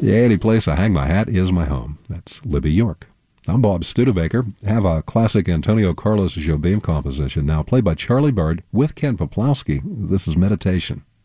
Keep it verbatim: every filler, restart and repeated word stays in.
Yeah, any place I hang my hat is my home. That's Libby York. I'm Bob Studebaker. Have a classic Antonio Carlos Jobim composition now played by Charlie Byrd with Ken Poplawski. This is Meditation.